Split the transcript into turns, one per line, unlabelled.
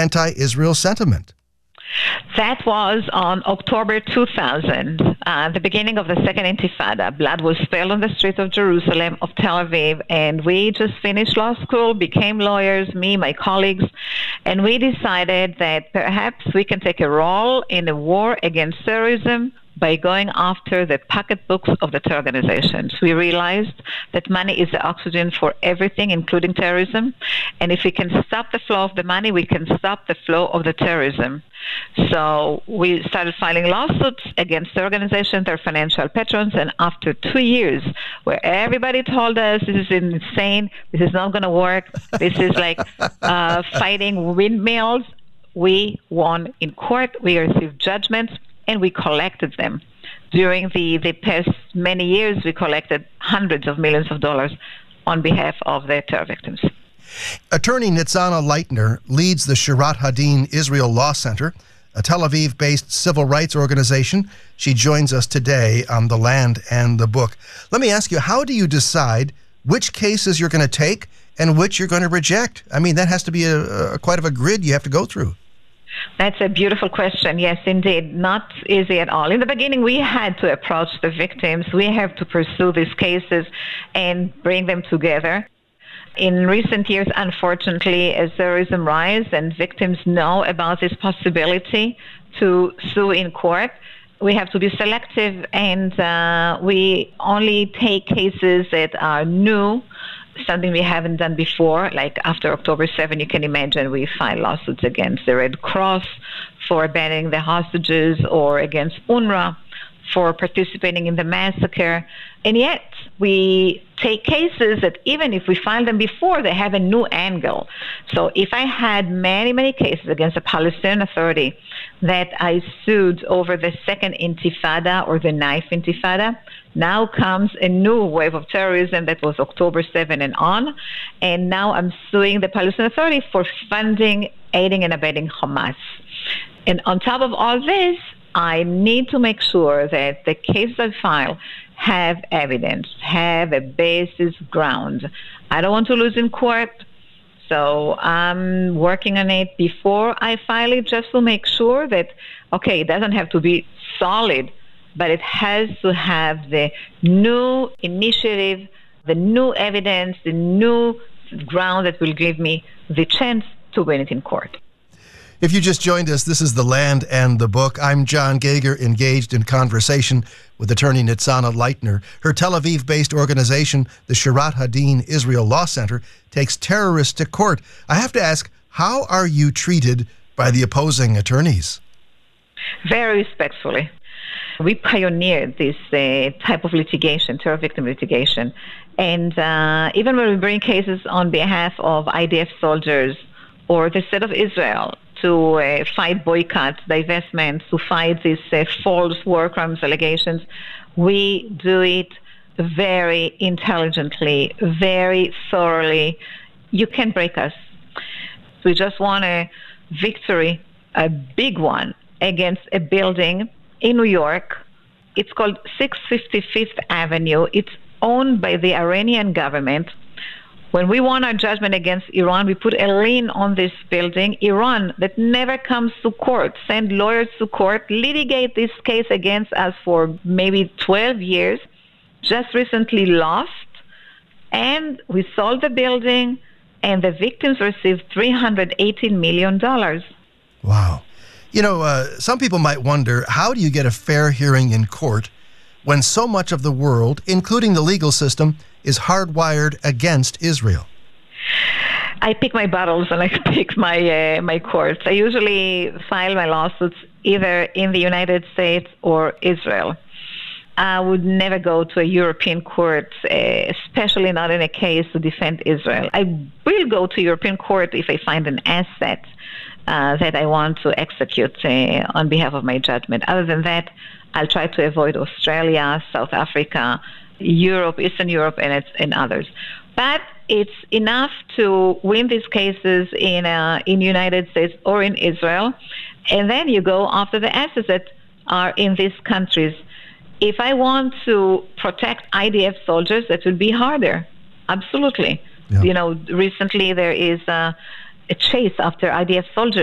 anti-Israel sentiment?
That was on October 2000, the beginning of the Second Intifada. Blood was spilled on the streets of Jerusalem, of Tel Aviv, and we just finished law school, became lawyers, me, my colleagues, and we decided that perhaps we can take a role in the war against terrorism by going after the pocketbooks of the terror organizations. We realized that money is the oxygen for everything, including terrorism. And if we can stop the flow of the money, we can stop the flow of the terrorism. So we started filing lawsuits against the organization, their financial patrons, and after 2 years, where everybody told us this is insane, this is not going to work, this is like fighting windmills, we won in court, we received judgments, and we collected them. During the past many years, we collected hundreds of millions of dollars on behalf of the terror victims.
Attorney Nitzana Leitner leads the Shirat Hadin Israel Law Center, a Tel Aviv-based civil rights organization. She joins us today on The Land and the Book. Let me ask you, how do you decide which cases you're going to take and which you're going to reject? I mean, that has to be quite of a grid you have to go through.
That's a beautiful question. Yes, indeed. Not easy at all. In the beginning, we had to approach the victims. We have to pursue these cases and bring them together. In recent years, unfortunately, as terrorism rises and victims know about this possibility to sue in court, we have to be selective, and we only take cases that are new, something we haven't done before. Like after October 7, you can imagine we filed lawsuits against the Red Cross for abandoning the hostages, or against UNRWA for participating in the massacre. And yet we take cases that even if we file them before, they have a new angle. So if I had many, many cases against the Palestinian Authority that I sued over the Second Intifada or the Knife Intifada, now comes a new wave of terrorism that was October 7 and on. And now I'm suing the Palestinian Authority for funding, aiding and abetting Hamas. And on top of all this, I need to make sure that the cases I file have evidence, have a basis ground. I don't want to lose in court, so I'm working on it before I file it, just to make sure that, okay, it doesn't have to be solid, but it has to have the new initiative, the new evidence, the new ground that will give me the chance to win it in court.
If you just joined us, this is The Land and the Book. I'm John Geiger, engaged in conversation with attorney Nitzana Leitner. Her Tel Aviv-based organization, the Shirat Hadin Israel Law Center, takes terrorists to court. I have to ask, how are you treated by the opposing attorneys?
Very respectfully. We pioneered this type of litigation, terror victim litigation. And even when we bring cases on behalf of IDF soldiers or the State of Israel, to fight boycotts, divestments, to fight these false war crimes allegations, we do it very intelligently, very thoroughly. You can't break us. We just won a victory, a big one, against a building in New York. It's called 655th Avenue. It's owned by the Iranian government. When we won our judgment against Iran, we put a lien on this building. Iran, that never comes to court, send lawyers to court, litigate this case against us for maybe 12 years, just recently lost, and we sold the building, and the victims received $318 million.
Wow. You know, some people might wonder, how do you get a fair hearing in court when so much of the world, including the legal system, is hardwired against Israel?
I pick my battles and I pick my courts. I usually file my lawsuits either in the United States or Israel. I would never go to a European court, especially not in a case to defend Israel. I will go to European court if I find an asset that I want to execute on behalf of my judgment. Other than that, I'll try to avoid Australia, South Africa, Europe, Eastern Europe, and others. But it's enough to win these cases in United States or in Israel, and then you go after the assets that are in these countries. If I want to protect IDF soldiers, that would be harder. Absolutely. Yeah. You know, recently there is a chase after IDF soldiers.